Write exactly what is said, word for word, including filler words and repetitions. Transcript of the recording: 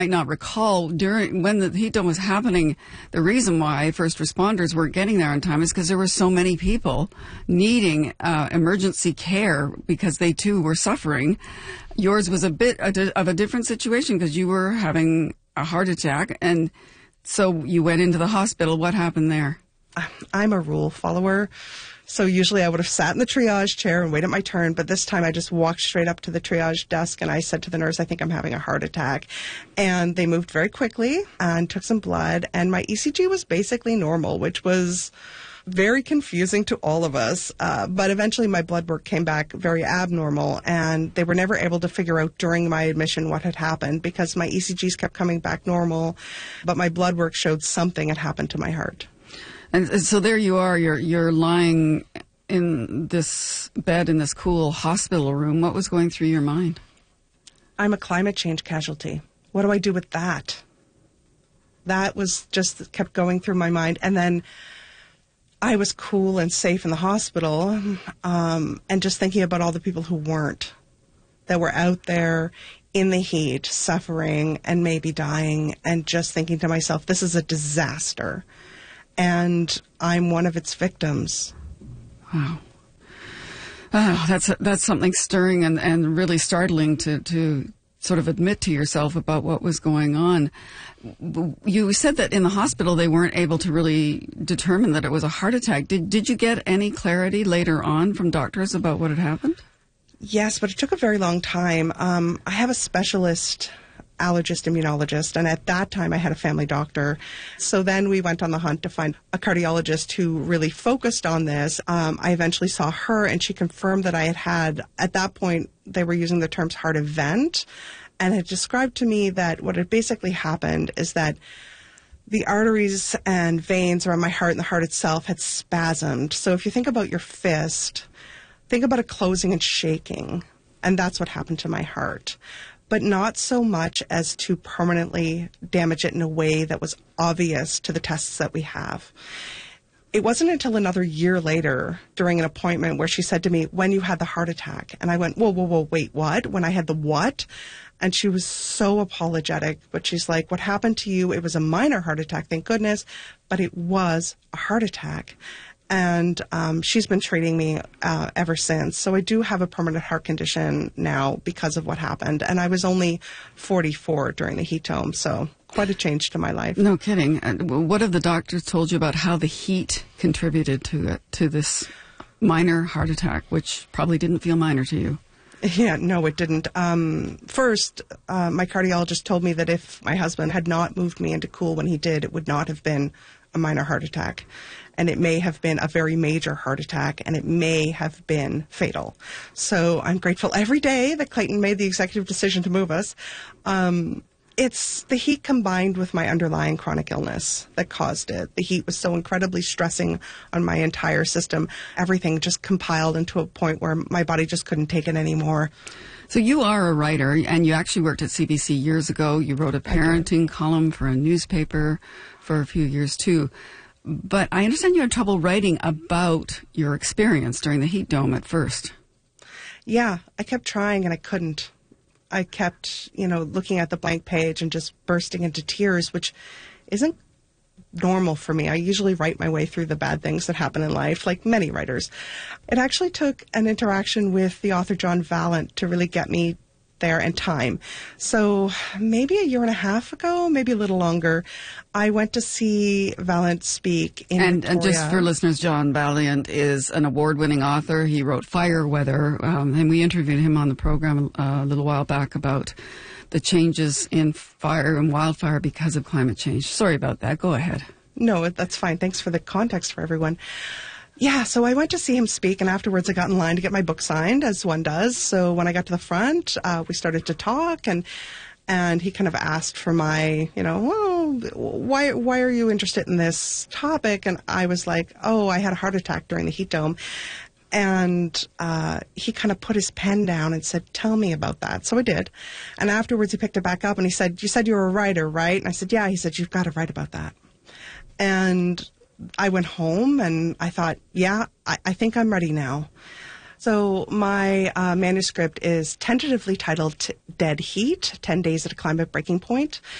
might not recall during when the heat dome was happening, the reason why first responders weren't getting there on time is because there were so many people needing uh, emergency care because they too were suffering. Yours was a bit of a different situation because you were having a heart attack, and so you went into the hospital. What happened there? I'm a rule follower. So usually I would have sat in the triage chair and waited my turn, but this time I just walked straight up to the triage desk and I said to the nurse, I think I'm having a heart attack. And they moved very quickly and took some blood, and my E C G was basically normal, which was very confusing to all of us. Uh, but eventually my blood work came back very abnormal, and they were never able to figure out during my admission what had happened because my E C Gs kept coming back normal, but my blood work showed something had happened to my heart. And so there you are, you're you're lying in this bed in this cool hospital room. What was going through your mind? I'm a climate change casualty. What do I do with that? That was just kept going through my mind. And then I was cool and safe in the hospital, um, and just thinking about all the people who weren't, that were out there in the heat, suffering and maybe dying, and just thinking to myself, this is a disaster. And I'm one of its victims. Wow. Oh, that's that's something stirring and, and really startling to, to sort of admit to yourself about what was going on. You said that in the hospital they weren't able to really determine that it was a heart attack. Did did you get any clarity later on from doctors about what had happened? Yes, but it took a very long time. Um, I have a specialist allergist immunologist, and at that time I had a family doctor. So then we went on the hunt to find a cardiologist who really focused on this. Um, I eventually saw her, and she confirmed that I had had, at that point, they were using the terms heart event, and had described to me that what had basically happened is that the arteries and veins around my heart and the heart itself had spasmed. So if you think about your fist, think about it closing and shaking, and that's what happened to my heart. But not so much as to permanently damage it in a way that was obvious to the tests that we have. It wasn't until another year later, during an appointment, where she said to me, when you had the heart attack. And I went, whoa, whoa, whoa, wait, what? When I had the what? And she was so apologetic. But she's like, what happened to you? It was a minor heart attack, thank goodness. But it was a heart attack. And um, she's been treating me uh, ever since. So I do have a permanent heart condition now because of what happened. And I was only forty-four during the heat dome, so quite a change to my life. No kidding. And what have the doctors told you about how the heat contributed to it, to this minor heart attack, which probably didn't feel minor to you? Yeah, no, it didn't. Um, first, uh, my cardiologist told me that if my husband had not moved me into cool when he did, it would not have been a minor heart attack. And it may have been a very major heart attack, and it may have been fatal. So I'm grateful every day that Clayton made the executive decision to move us. Um, it's the heat combined with my underlying chronic illness that caused it. The heat was so incredibly stressing on my entire system. Everything just compiled into a point where my body just couldn't take it anymore. So you are a writer, and you actually worked at C B C years ago. You wrote a parenting column for a newspaper for a few years, too. But I understand you had trouble writing about your experience during the heat dome at first. Yeah, I kept trying and I couldn't. I kept, you know, looking at the blank page and just bursting into tears, which isn't normal for me. I usually write my way through the bad things that happen in life, like many writers. It actually took an interaction with the author John Vallant to really get me there, and time. So maybe a year and a half ago, maybe a little longer, I went to see Vallant speak in and, Victoria. And just for listeners, John Vallant is an award-winning author. He wrote Fire Weather, um, and we interviewed him on the program uh, a little while back about the changes in fire and wildfire because of climate change. Sorry about that. Go ahead. No, that's fine. Thanks for the context for everyone. Yeah, so I went to see him speak, and afterwards I got in line to get my book signed, as one does. So when I got to the front, uh, we started to talk, and and he kind of asked for my, you know, well, why why are you interested in this topic? And I was like, oh, I had a heart attack during the heat dome. And uh, he kind of put his pen down and said, tell me about that. So I did. And afterwards he picked it back up, and he said, you said you were a writer, right? And I said, yeah. He said, you've got to write about that. And I went home and I thought, yeah, I, I think I'm ready now. So my uh, manuscript is tentatively titled Dead Heat, ten days at a Climate Breaking Point.